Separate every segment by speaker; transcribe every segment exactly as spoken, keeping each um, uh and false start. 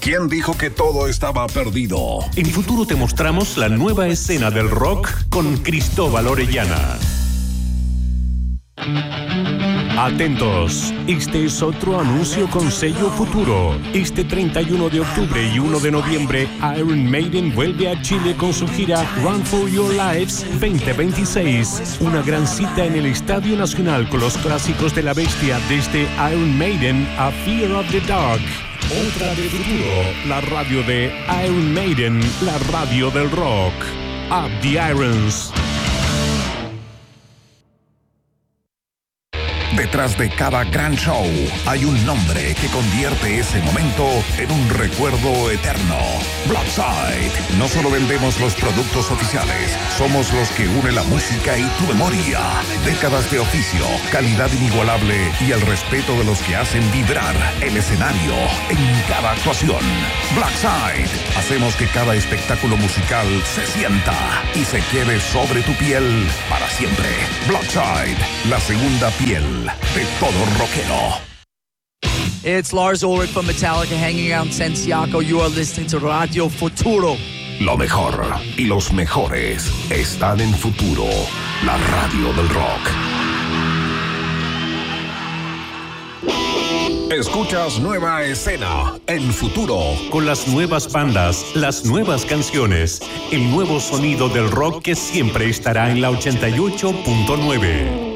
Speaker 1: ¿Quién dijo que todo estaba perdido?
Speaker 2: En Futuro te mostramos la nueva escena del rock con Cristóbal Orellana. Atentos, este es otro anuncio con sello Futuro. Este treinta y uno de octubre y uno de noviembre, Iron Maiden vuelve a Chile con su gira Run for Your Lives veinte veintiséis. Una gran cita en el Estadio Nacional con los clásicos de la bestia, desde Iron Maiden a Fear of the Dark. Otra de Futuro, la radio de Iron Maiden, la radio del rock. Up the Irons.
Speaker 1: Detrás de cada gran show hay un nombre que convierte ese momento en un recuerdo eterno. Blackside. No solo vendemos los productos oficiales, somos los que unen la música y tu memoria. Décadas de oficio, calidad inigualable y el respeto de los que hacen vibrar el escenario en cada actuación. Blackside. Hacemos que cada espectáculo musical se sienta y se quede sobre tu piel para siempre. Blackside, la segunda piel de todo rockero.
Speaker 3: It's Lars Ulrich from Metallica hanging out in Santiago. You are listening to Radio Futuro.
Speaker 1: Lo mejor y los mejores están en Futuro, la radio del rock. Escuchas Nueva Escena en Futuro.
Speaker 2: Con las nuevas bandas, las nuevas canciones, el nuevo sonido del rock que siempre estará en la ochenta y ocho punto nueve.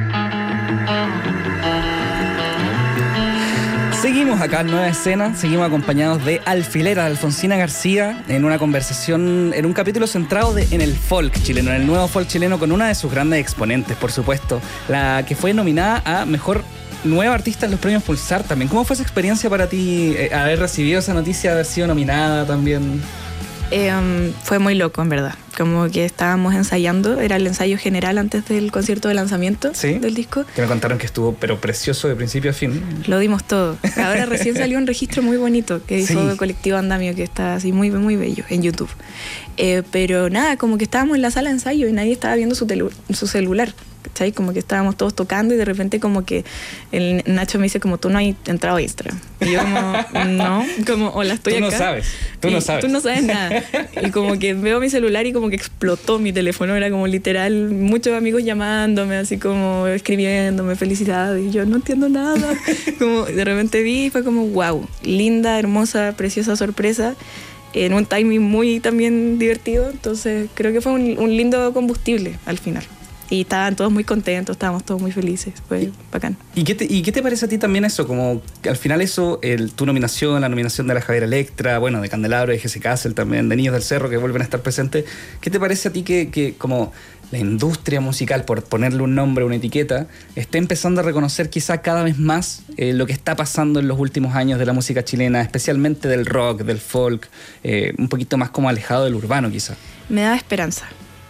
Speaker 4: Seguimos acá en Nueva Escena, seguimos acompañados de Alfilera, de Alfonsina García, en una conversación, en un capítulo centrado de, en el folk chileno, en el nuevo folk chileno, con una de sus grandes exponentes, por supuesto, la que fue nominada a Mejor Nueva Artista en los premios Pulsar también. ¿Cómo fue esa experiencia para ti, eh, haber recibido esa noticia, haber sido nominada también?
Speaker 5: Eh, um, fue muy loco, en verdad. Como que estábamos ensayando, era el ensayo general antes del concierto de lanzamiento, ¿sí?, del disco.
Speaker 4: Que me contaron que estuvo, pero precioso de principio a fin.
Speaker 5: Lo dimos todo. Ahora recién salió un registro muy bonito que hizo sí. el Colectivo Andamio, que está así muy, muy bello en YouTube. Eh, pero nada, como que estábamos en la sala de ensayo y nadie estaba viendo su, telu- su celular. ¿Cachai? Como que estábamos todos tocando y de repente como que el Nacho me dice como, tú no has entrado a Instagram. Y yo como, no, como, hola, estoy acá.
Speaker 4: Tú no sabes, tú no sabes.
Speaker 5: Tú no sabes nada. Y como que veo mi celular y como que explotó mi teléfono, era como literal, muchos amigos llamándome, así como escribiéndome, felicidades. Y yo no entiendo nada. Como de repente vi y fue como, wow, linda, hermosa, preciosa sorpresa. En un timing muy también divertido. Entonces creo que fue un, un lindo combustible al final. Y estaban todos muy contentos, estábamos todos muy felices, fue
Speaker 4: ¿Y,
Speaker 5: bacán.
Speaker 4: ¿Y qué, te, ¿Y qué te parece a ti también eso? Como que al final eso, el, tu nominación, la nominación de la Javiera Electra, bueno, de Candelabro, de Jesse Castle también, de Niños del Cerro, que vuelven a estar presentes. ¿Qué te parece a ti que, que como la industria musical, por ponerle un nombre, una etiqueta, esté empezando a reconocer quizá cada vez más eh, lo que está pasando en los últimos años de la música chilena, especialmente del rock, del folk, eh, un poquito más como alejado del urbano quizá?
Speaker 5: Me da esperanza.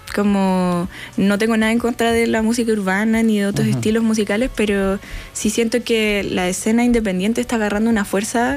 Speaker 5: Como no tengo nada en contra de la música urbana ni de otros uh-huh. estilos musicales, pero sí siento que la escena independiente está agarrando una fuerza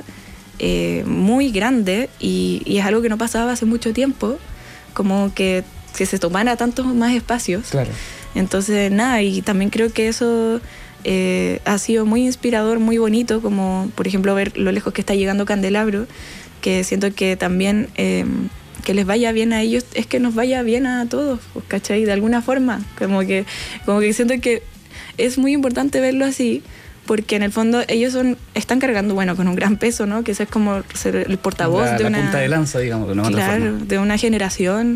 Speaker 5: eh, muy grande y, y es algo que no pasaba hace mucho tiempo, como que, que se tomara tantos más espacios.
Speaker 4: Claro.
Speaker 5: Entonces nada, y también creo que eso eh, ha sido muy inspirador, muy bonito, como por ejemplo ver lo lejos que está llegando Candelabro, que siento que también eh, que les vaya bien a ellos es que nos vaya bien a todos, ¿cachai? De alguna forma, como que, como que siento que es muy importante verlo así, porque en el fondo ellos son, están cargando, bueno, con un gran peso, ¿no? Que ese es como ser el portavoz
Speaker 4: la,
Speaker 5: de
Speaker 4: la
Speaker 5: una...
Speaker 4: punta de lanza, digamos, de una
Speaker 5: claro,
Speaker 4: forma.
Speaker 5: de una generación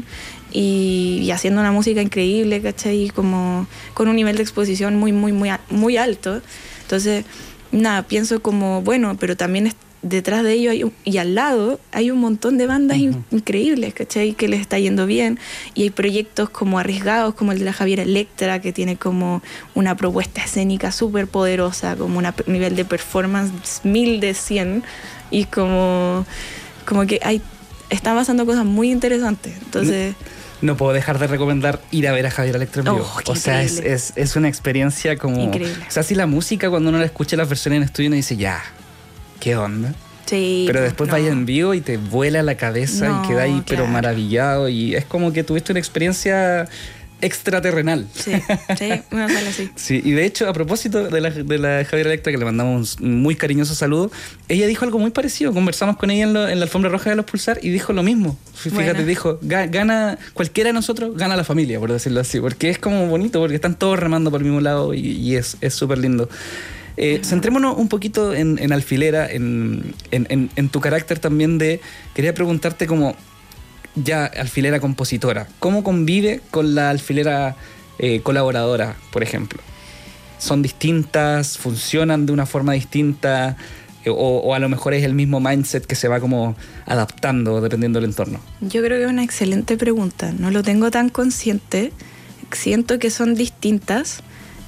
Speaker 5: y, y haciendo una música increíble, ¿cachai? Como con un nivel de exposición muy, muy, muy, muy alto. Entonces, nada, pienso como, bueno, pero también es, detrás de ellos hay un, y al lado hay un montón de bandas uh-huh. in, increíbles, ¿cachai? Que les está yendo bien y hay proyectos como arriesgados como el de la Javiera Electra, que tiene como una propuesta escénica súper poderosa, como un nivel de performance mil de cien y como, como que hay, están pasando cosas muy interesantes. Entonces
Speaker 4: no, no puedo dejar de recomendar ir a ver a Javiera Electra en vivo.
Speaker 5: Oh,
Speaker 4: o sea, es, es, es una experiencia como...
Speaker 5: Increíble.
Speaker 4: O sea, si la música cuando uno la escucha las versiones en estudio uno dice, ya, ¿qué onda?
Speaker 5: Sí,
Speaker 4: pero después
Speaker 5: no.
Speaker 4: vaya en vivo y te vuela la cabeza no, y queda ahí claro. pero maravillado y es como que tuviste una experiencia extraterrenal.
Speaker 5: Sí, sí, una sala así.
Speaker 4: Sí, y de hecho, a propósito de la, de la Javiera Electra, que le mandamos un muy cariñoso saludo, ella dijo algo muy parecido. Conversamos con ella en, lo, en la alfombra roja de los Pulsar y dijo lo mismo. Fíjate, bueno. dijo, gana, cualquiera de nosotros gana la familia, por decirlo así, porque es como bonito, porque están todos remando por el mismo lado y, y es súper lindo. Eh, centrémonos un poquito en, en Alfilera, en, en, en, en tu carácter también de... Quería preguntarte como ya alfilera compositora, ¿cómo convive con la alfilera eh, colaboradora, por ejemplo? ¿Son distintas? ¿Funcionan de una forma distinta? Eh, o, o a lo mejor es el mismo mindset que se va como adaptando dependiendo del entorno.
Speaker 5: Yo creo que es una excelente pregunta. No lo tengo tan consciente. Siento que son distintas.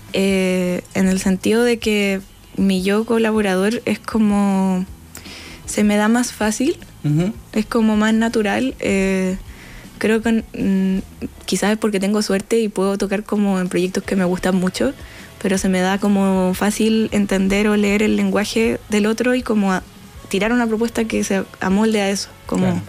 Speaker 5: Eh, en el sentido de que mi yo colaborador es como... se me da más fácil, uh-huh. es como más natural. Eh, creo que mm, quizás es porque tengo suerte y puedo tocar como en proyectos que me gustan mucho, pero se me da como fácil entender o leer el lenguaje del otro y como a, tirar una propuesta que se amolde a eso. Como, claro.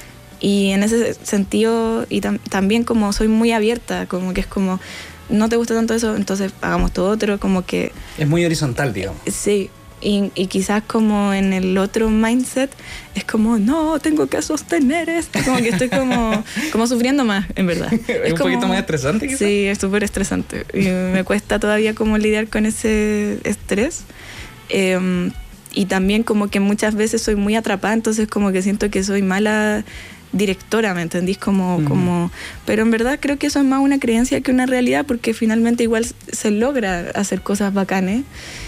Speaker 5: Y en ese sentido, y tam- también como soy muy abierta, como que es como... no te gusta tanto eso, entonces hagamos todo otro, como que...
Speaker 4: Es muy horizontal, digamos.
Speaker 5: Sí, y, y quizás como en el otro mindset es como, no, tengo que sostener esto, como que estoy como, como sufriendo más, en verdad.
Speaker 4: ¿Es,
Speaker 5: es
Speaker 4: un
Speaker 5: como,
Speaker 4: poquito más estresante quizás?
Speaker 5: Sí, es súper estresante. Y me cuesta todavía como lidiar con ese estrés. Eh, y también como que muchas veces soy muy atrapada, entonces como que siento que soy mala... directora, ¿me entendís? Como, uh-huh. como, pero en verdad creo que eso es más una creencia que una realidad, porque finalmente igual se logra hacer cosas bacanes.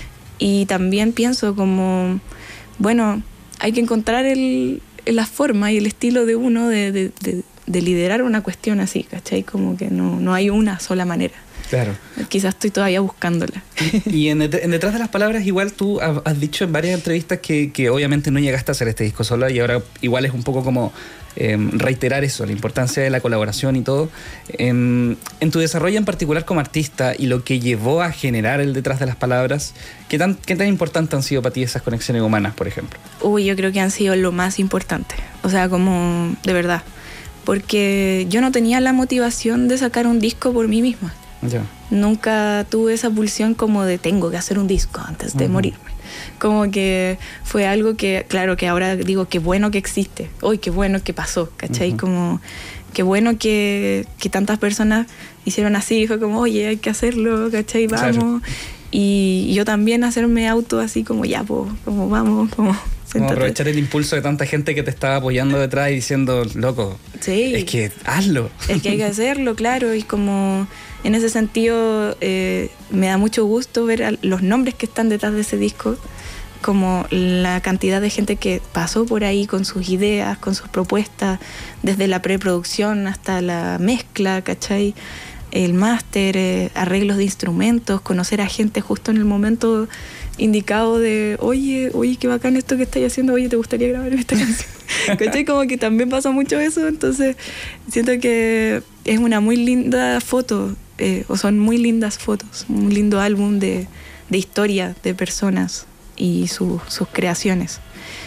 Speaker 5: Y también pienso como, bueno, hay que encontrar el, la forma y el estilo de uno de, de, de, de liderar una cuestión así, ¿cachai? Como que no, no hay una sola manera.
Speaker 4: Claro.
Speaker 5: Quizás estoy todavía buscándola.
Speaker 4: Y en, en Detrás de las Palabras igual tú has dicho en varias entrevistas que, que obviamente no llegaste a hacer este disco sola, y ahora igual es un poco como eh, reiterar eso, la importancia de la colaboración y todo. En, en tu desarrollo en particular como artista y lo que llevó a generar el Detrás de las Palabras, ¿qué tan, qué tan importantes han sido para ti esas conexiones humanas, por ejemplo?
Speaker 5: Uy, yo creo que han sido lo más importante. O sea, como de verdad. Porque yo no tenía la motivación de sacar un disco por mí misma. Yeah. Nunca tuve esa pulsión como de tengo que hacer un disco antes de uh-huh. morirme. Como que fue algo que, claro, que ahora digo qué bueno que existe. Uy, qué bueno que pasó, ¿cachai? Uh-huh. Como qué bueno que, que tantas personas hicieron así. Fue como, oye, hay que hacerlo, ¿cachai? Vamos. Claro. Y, y yo también hacerme auto así como ya, pues, como vamos, como...
Speaker 4: Como aprovechar el impulso de tanta gente que te estaba apoyando detrás y diciendo, loco,
Speaker 5: sí,
Speaker 4: es que hazlo.
Speaker 5: Es que hay que hacerlo, claro. Y como en ese sentido eh, me da mucho gusto ver los nombres que están detrás de ese disco, como la cantidad de gente que pasó por ahí con sus ideas, con sus propuestas, desde la preproducción hasta la mezcla, ¿cachai? El máster, eh, arreglos de instrumentos, conocer a gente justo en el momento indicado de, oye, oye, qué bacán esto que estáis haciendo, oye, ¿te gustaría grabar esta canción? ¿Cachai? Como que también pasa mucho eso, entonces siento que es una muy linda foto, eh, o son muy lindas fotos, un lindo álbum de, de historia de personas y su, sus creaciones.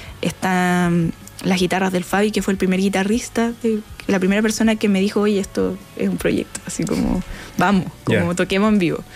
Speaker 5: Están las guitarras del Fabi, que fue el primer guitarrista, de, la primera persona que me dijo, oye, esto es un proyecto, así como, vamos, como yeah. toquemos en vivo.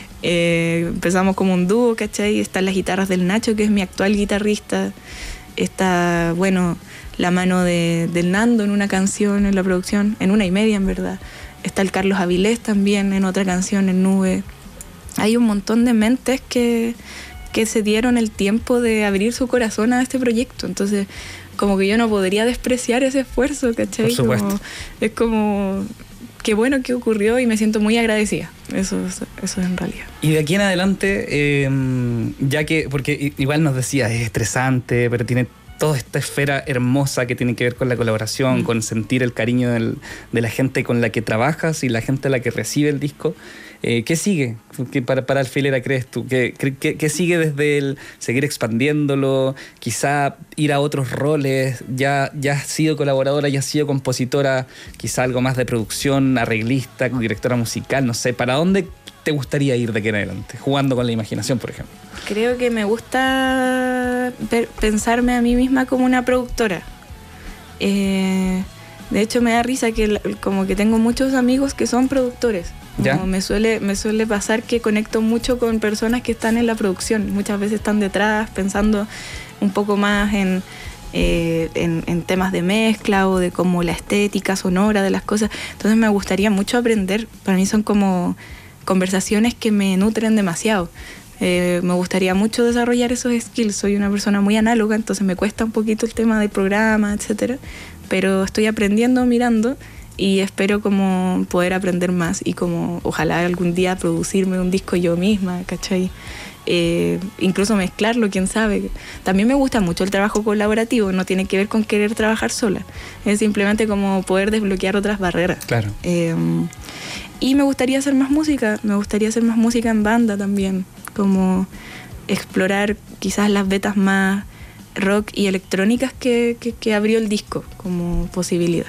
Speaker 5: Eh, empezamos como un dúo, ¿cachai? Están las guitarras del Nacho, que es mi actual guitarrista. Está, bueno, la mano de, del Nando en una canción, en la producción, en una y media, en verdad. Está el Carlos Avilés también en otra canción, en Nube. Hay un montón de mentes que, que se dieron el tiempo de abrir su corazón a este proyecto. Entonces, como que yo no podría despreciar ese esfuerzo, ¿cachai?
Speaker 4: Por supuesto.
Speaker 5: Como, es como... qué bueno que ocurrió y me siento muy agradecida. Eso, eso, eso es en realidad.
Speaker 4: Y de aquí en adelante, eh, ya que, porque igual nos decía, es estresante, pero tiene toda esta esfera hermosa que tiene que ver con la colaboración, mm. con sentir el cariño del, de la gente con la que trabajas y la gente a la que recibe el disco. Eh, ¿Qué sigue ¿Qué para, para Alfilera, crees tú? ¿Qué, qué, ¿Qué sigue desde el seguir expandiéndolo? Quizá ir a otros roles. Ya, ya has sido colaboradora, ya has sido compositora, quizá algo más de producción, arreglista, directora musical, no sé. ¿Para dónde te gustaría ir de aquí en adelante? Jugando con la imaginación, por ejemplo.
Speaker 5: Creo que me gusta ver, pensarme a mí misma como una productora. Eh, De hecho, me da risa que como que tengo muchos amigos que son productores.
Speaker 4: ¿Ya?
Speaker 5: Me suele, me suele pasar que conecto mucho con personas que están en la producción. Muchas veces están detrás pensando un poco más en, eh, en, en temas de mezcla o de como la estética sonora de las cosas. Entonces me gustaría mucho aprender. Para mí son como conversaciones que me nutren demasiado. Eh, me gustaría mucho desarrollar esos skills. Soy una persona muy análoga, entonces me cuesta un poquito el tema del programa, etcétera. Pero estoy aprendiendo, mirando, y espero como poder aprender más y como ojalá algún día producirme un disco yo misma, ¿cachai? Eh, incluso mezclarlo, quién sabe. También me gusta mucho el trabajo colaborativo, no tiene que ver con querer trabajar sola, es simplemente como poder desbloquear otras barreras.
Speaker 4: Claro.
Speaker 5: Eh, y me gustaría hacer más música, me gustaría hacer más música en banda también, como explorar quizás las vetas más rock y electrónicas que, que, que abrió el disco como posibilidad.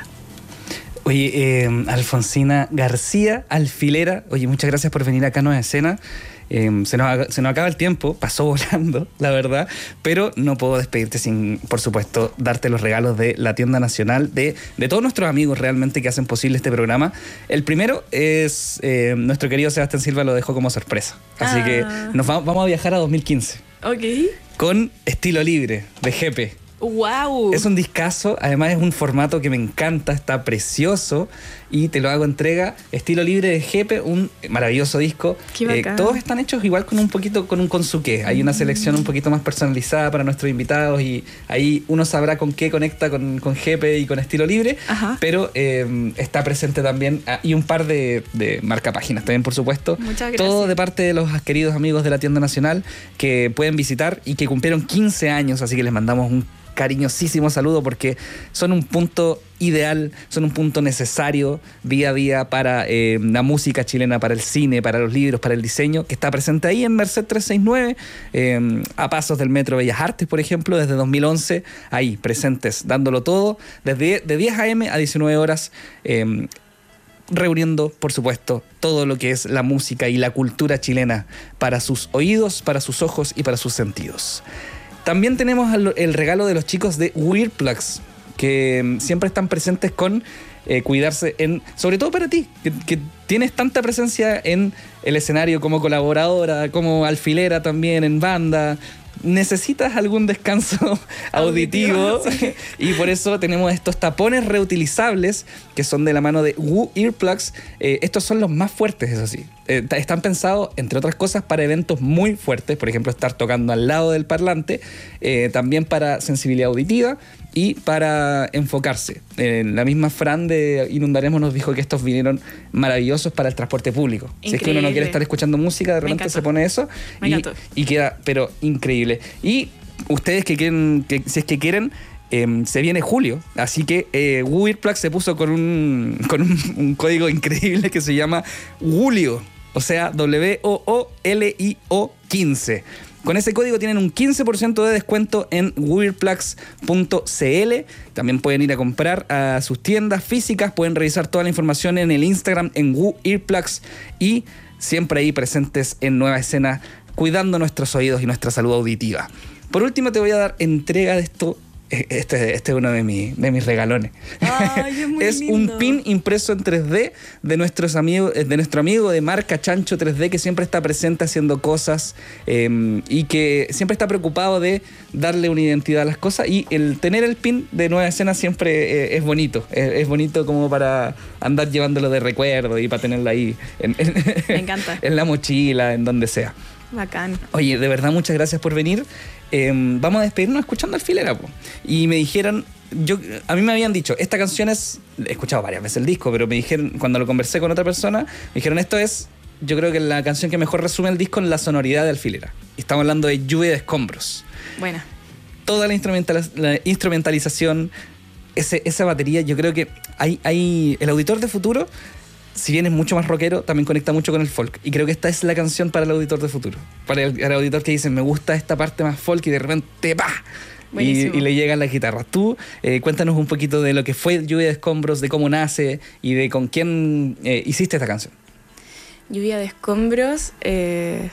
Speaker 4: Oye, eh, Alfonsina García, alfilera, oye, muchas gracias por venir acá a Nueva Escena. Eh, se, nos, se nos acaba el tiempo, pasó volando, la verdad, pero no puedo despedirte sin, por supuesto, darte los regalos de la tienda nacional, de, de todos nuestros amigos realmente que hacen posible este programa. El primero es, eh, nuestro querido Sebastián Silva lo dejó como sorpresa, así ah. que nos va, vamos a viajar a dos mil quince.
Speaker 5: Ok.
Speaker 4: Con Estilo Libre, de Jepe.
Speaker 5: ¡Wow!
Speaker 4: Es un discazo, además es un formato que me encanta, está precioso y te lo hago entrega. Estilo Libre de Jepe, un maravilloso disco.
Speaker 5: Qué bacán.
Speaker 4: Eh, todos están hechos igual con un poquito, con un con su qué. Hay una selección un poquito más personalizada para nuestros invitados y ahí uno sabrá con qué conecta con, con Jepe y con Estilo Libre.
Speaker 5: Ajá.
Speaker 4: Pero eh, está presente también, ah, y un par de, de marcapáginas también, por supuesto.
Speaker 5: Muchas gracias.
Speaker 4: Todo de parte de los queridos amigos de la tienda nacional que pueden visitar y que cumplieron quince años, así que les mandamos un cariñosísimo saludo porque son un punto ideal, son un punto necesario día a día para eh, la música chilena, para el cine, para los libros, para el diseño, que está presente ahí en Merced trescientos sesenta y nueve, eh, a pasos del Metro Bellas Artes, por ejemplo, desde dos mil once, ahí presentes, dándolo todo, desde de diez a eme a diecinueve horas, eh, reuniendo, por supuesto, todo lo que es la música y la cultura chilena para sus oídos, para sus ojos y para sus sentidos. También tenemos el regalo de los chicos de Weirplugs, que siempre están presentes con eh, cuidarse, en, sobre todo para ti, que, que tienes tanta presencia en el escenario como colaboradora, como alfilera también, en banda. Necesitas algún descanso auditivo, auditivo sí. Y por eso tenemos estos tapones reutilizables que son de la mano de Woo Earplugs. Eh, estos son los más fuertes, eso sí. Eh, están pensados, entre otras cosas, para eventos muy fuertes, por ejemplo, estar tocando al lado del parlante, eh, también para sensibilidad auditiva y para enfocarse. Eh, la misma Fran de Inundaremos nos dijo que estos vinieron maravillosos para el transporte público. Increíble. Si es que uno no quiere estar escuchando música, de repente se pone eso y, y queda, pero increíble. Y ustedes que quieren, que, si es que quieren, eh, se viene julio, así que eh, Woo Earplugs se puso con un, con un, un código increíble que se llama Wulio, o sea, W O O L I O quince. Con ese código tienen un quince por ciento de descuento en woo earplugs punto c l. También pueden ir a comprar a sus tiendas físicas, pueden revisar toda la información en el Instagram en Woo Earplugs y siempre ahí presentes en Nueva Escena, cuidando nuestros oídos y nuestra salud auditiva. Por último, te voy a dar entrega de esto. Este, este es uno de, mi, de mis regalones.
Speaker 5: Ay, es muy
Speaker 4: es
Speaker 5: lindo.
Speaker 4: Un pin impreso en tres D de, nuestros amigos, de nuestro amigo de marca Chancho tres D, que siempre está presente haciendo cosas eh, y que siempre está preocupado de darle una identidad a las cosas. Y el tener el pin de Nueva Escena siempre eh, es bonito. Es, es bonito como para andar llevándolo de recuerdo y para tenerlo ahí en, en,
Speaker 5: Me encanta.
Speaker 4: en la mochila, en donde sea.
Speaker 5: Bacán.
Speaker 4: Oye, de verdad, muchas gracias por venir. Eh, vamos a despedirnos escuchando Alfilera, po. Y me dijeron, yo, a mí me habían dicho, esta canción es, he escuchado varias veces el disco, pero me dijeron, cuando lo conversé con otra persona, me dijeron, esto es, yo creo que la canción que mejor resume el disco en la sonoridad de Alfilera. Y estamos hablando de Lluvia de Escombros.
Speaker 5: Buena.
Speaker 4: Toda la, instrumental, la instrumentalización, ese, esa batería, yo creo que hay, hay el auditor de futuro, si bien es mucho más rockero, también conecta mucho con el folk. Y creo que esta es la canción para el auditor de futuro. Para el, el auditor que dice, me gusta esta parte más folk y de repente, ¡pah! Y, y le llegan las guitarras. Tú, eh, cuéntanos un poquito de lo que fue Lluvia de Escombros, de cómo nace y de con quién eh, hiciste esta canción.
Speaker 5: Lluvia de Escombros eh,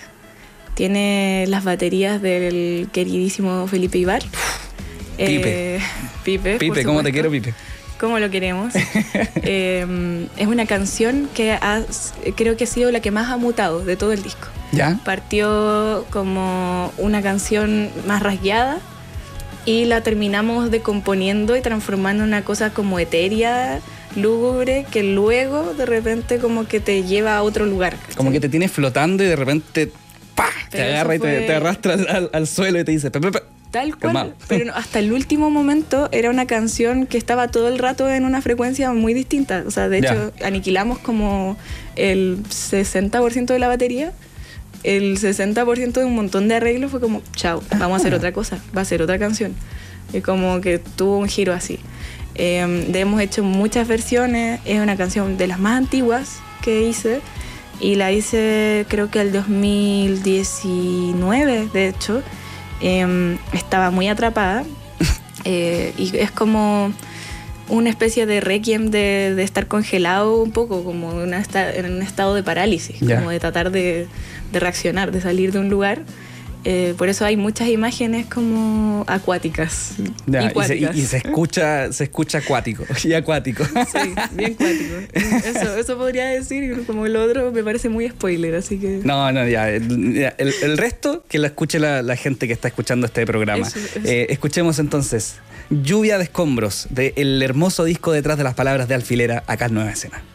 Speaker 5: tiene las baterías del queridísimo Felipe Ibar.
Speaker 4: Pipe.
Speaker 5: Eh, Pipe,
Speaker 4: Pipe, ¿cómo te quiero, Pipe?
Speaker 5: como lo queremos. eh, es una canción que ha, creo que ha sido la que más ha mutado de todo el disco.
Speaker 4: ¿Ya?
Speaker 5: Partió como una canción más rasgueada y la terminamos decomponiendo y transformando en una cosa como etérea, lúgubre, que luego de repente como que te lleva a otro lugar, ¿cachai?
Speaker 4: Como que te tienes flotando y de repente ¡pah! Te
Speaker 5: Pero
Speaker 4: agarra y
Speaker 5: eso
Speaker 4: te,
Speaker 5: fue-
Speaker 4: te arrastra al, al suelo y te dice... "Pe, pe, pe".
Speaker 5: Tal cual,
Speaker 4: Calmado.
Speaker 5: pero no, hasta el último momento era una canción que estaba todo el rato en una frecuencia muy distinta. O sea, de
Speaker 4: Ya.
Speaker 5: hecho, aniquilamos como el sesenta por ciento de la batería. El sesenta por ciento de un montón de arreglos fue como, chao, vamos a hacer otra cosa, va a ser otra canción. Y como que tuvo un giro así. Eh, de- hemos hecho muchas versiones, es una canción de las más antiguas que hice. Y la hice creo que el dos mil diecinueve, de hecho. Eh, estaba muy atrapada eh, y es como una especie de requiem de, de estar congelado un poco, como una esta- en un estado de parálisis,
Speaker 4: Ya.
Speaker 5: como de tratar de, de reaccionar, de salir de un lugar. Eh, por eso hay muchas imágenes como acuáticas.
Speaker 4: Ya,
Speaker 5: y
Speaker 4: y, se, y-
Speaker 5: cuáticas.
Speaker 4: y se escucha se escucha acuático y acuático.
Speaker 5: Sí, bien cuático. Eso, eso podría decir, como el otro me parece muy spoiler, así que...
Speaker 4: No, no, ya. El, ya, el- el resto que lo escuche la, la gente que está escuchando este programa.
Speaker 5: Eso, eso.
Speaker 4: Eh, escuchemos entonces Lluvia de Escombros, del hermoso disco Detrás de las Palabras de Alfilera, acá en Nueva Escena.